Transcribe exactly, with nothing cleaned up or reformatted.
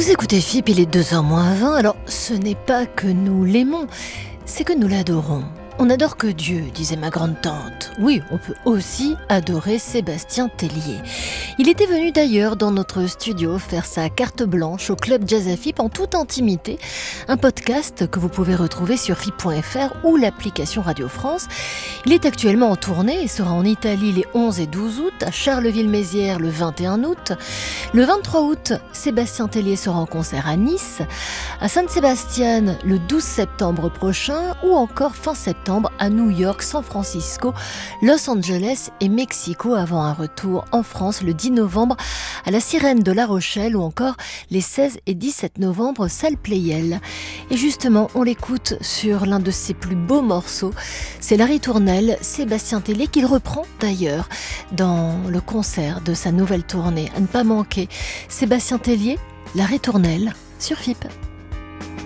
Vous écoutez F I P, il est deux heures moins vingt, alors ce n'est pas que nous l'aimons, c'est que nous l'adorons. On n'adore que Dieu, disait ma grande-tante. Oui, on peut aussi adorer Sébastien Tellier. Il était venu d'ailleurs dans notre studio faire sa carte blanche au Club Jazz à F I P en toute intimité. Un podcast que vous pouvez retrouver sur F I P point F R ou l'application Radio France. Il est actuellement en tournée et sera en Italie les onze et douze août, à Charleville-Mézières le vingt et un août. Le vingt-trois août, Sébastien Tellier sera en concert à Nice, à Saint-Sébastien le douze septembre prochain ou encore fin septembre à New York, San Francisco, Los Angeles et Mexico avant un retour en France le dix novembre à la Sirène de La Rochelle ou encore les seize et dix-sept novembre salle Pleyel. Et justement, on l'écoute sur l'un de ses plus beaux morceaux, c'est la ritournelle Sébastien Tellier qu'il reprend d'ailleurs dans le concert de sa nouvelle tournée. À ne pas manquer, Sébastien Tellier, la ritournelle sur F I P.